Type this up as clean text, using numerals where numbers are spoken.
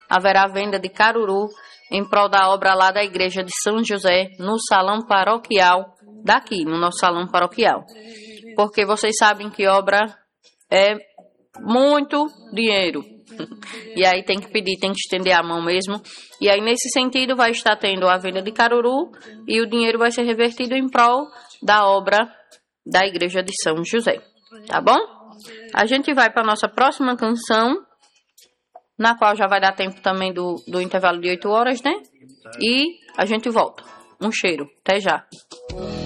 haverá venda de caruru em prol da obra lá da igreja de São José, no salão paroquial daqui, no nosso salão paroquial. Porque vocês sabem que obra é muito dinheiro. E aí tem que pedir, tem que estender a mão mesmo. E aí nesse sentido vai estar tendo a venda de caruru e o dinheiro vai ser revertido em prol da obra da igreja de São José. Tá bom? A gente vai para a nossa próxima canção, na qual já vai dar tempo também do intervalo de 8 horas, né? E a gente volta. Um cheiro. Até já.